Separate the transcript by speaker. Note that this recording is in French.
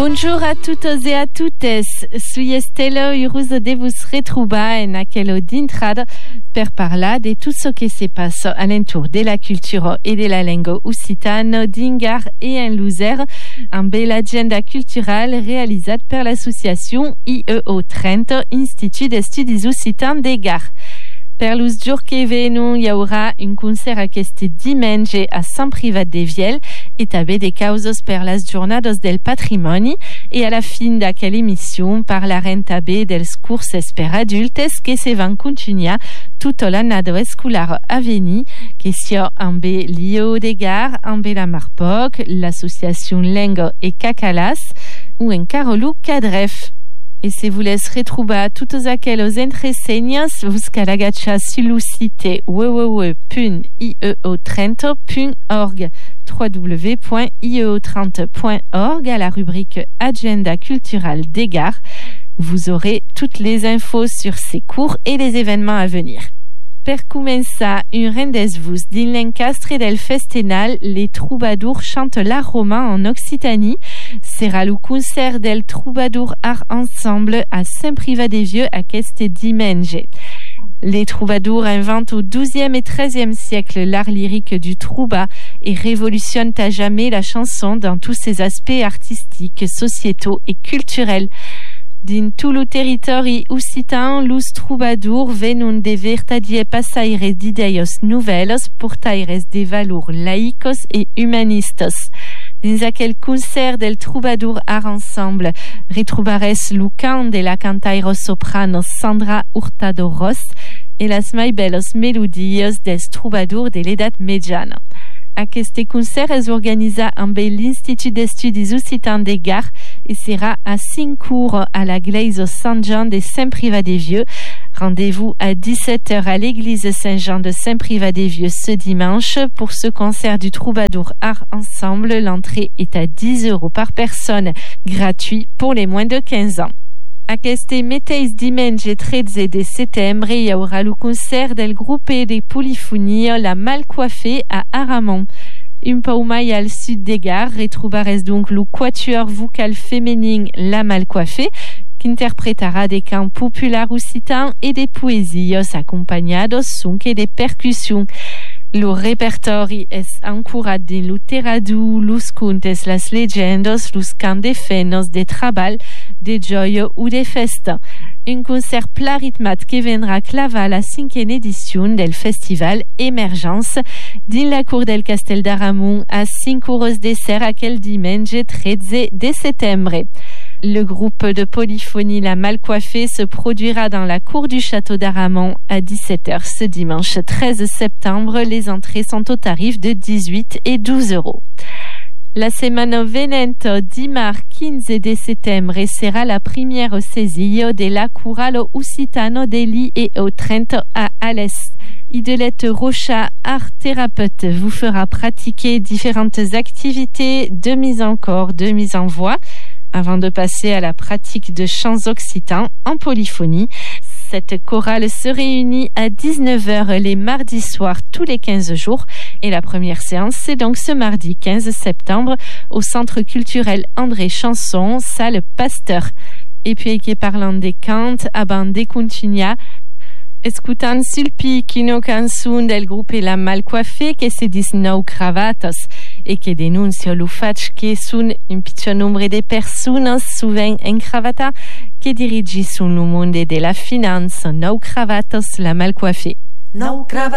Speaker 1: Bonjour a todos e a totes. Sui Estela heureuse de vous retrouver en aquello d'intrada per parlar de tout ce qui se passe alentour de la culture et de la langue occitane d'Ingar et en Lozère, en belle agenda culturale réalisée par l'association IEO Trento, Institut d'Estudis Occitans de Gare. Per los jours que venen, hi haurà un concert aquest diumenge a Sant Privat de Viel et també de causes per les jornades del patrimoni i a la fin d'aquella emissió parlarem també dels curses per adultes que se van continuar tota l'annada escolar a venir, que sia amb l'IEO de Gare, amb la Marpoc, l'associació Lengo e Cacalas ou encara lo Cadref. Et si vous voulez retrouver toutes aquelles entresenyes, vous cal agachar sur le site www.ieotrento.org www.ieotrento.org à la rubrique Agenda culturelle des gares. Vous aurez toutes les infos sur ces cours et les événements à venir. Per començar, un rendez-vous dins l'encastre del festival Les Troubadours chantent l'art roman en Occitanie. Sera le concert del Troubadours Art Ensemble à Saint-Privat-des-Vieux aquest dimanche. Les troubadours inventent au XIIe et XIIIe siècle l'art lyrique du trouba et révolutionnent à jamais la chanson dans tous ses aspects artistiques, sociétaux et culturels. Din tout le territori occitan, los troubadours venen de vertadiers passaires d'ideias nouvelles, portaires de valors laïcos et humanistes. Dins aquel concert del Troubadours Art Ensemble, retrobares lo cant de la cantaire soprano Sandra Hurtado Ross et las mai belles melodies dels troubadours de l'edat mitjana. Aquest concert és organitzat amb l'Institut d'Estudis Occitans de Gare et sera à 5 cours à la l'église Saint-Jean de Saint-Privat-des-Vieux. Rendez-vous à 17h à l'église Saint-Jean de Saint-Privat-des-Vieux ce dimanche. Pour ce concert du Troubadours Art Ensemble, l'entrée est à 10 € par personne, gratuit pour les moins de 15 ans. Aquest mateix diumenge 13 de setembre hi haurà le concert del grup de polifonia La Malcoiffée à Aramon. Un peu mai al sud de Gare, retrobares donc le quatuor vocal féminin La Malcoiffée, qui interprétera des cants populaires occitans et des poésies accompagnados sonque de percussions. Le répertori es ancorat din lo terradu, los contes, las legendas, los cants de feines, de treball, de joia ou de festa. Un concert pla ritmat que vendrà clavar la 5e edició del festival Emergence din la cour del Castell d'Aramon à 5 € de ser aquel dimanche 13 de setembre. Le groupe de polyphonie La Malcoiffée se produira dans la cour du château d'Aramon à 17h ce dimanche 13 septembre. Les entrées sont au tarif de 18 et 12 €. La setmana venente, dimarts 15 de setembre, sera la première saisie de la Chorale Occitano de l'IEO Trento à Alès. Idelette Rocha, art thérapeute, vous fera pratiquer différentes activités de mise en corps, de mise en voix, avant de passer à la pratique de chants occitans en polyphonie. Cette chorale se réunit à 19h les mardis soirs tous les 15 jours et la première séance c'est donc ce mardi 15 septembre au Centre culturel André Chanson, salle Pasteur. Et puis qui parlant des cantes, abans de continuar, escutant sulpi quino cançon del grup La Malcoiffée que se dis nou cravatas et que denuncia le fait que són un petit nombre de persones souvent encravatas que dirigissent le monde de la finance. Nou cravatas La Malcoiffée.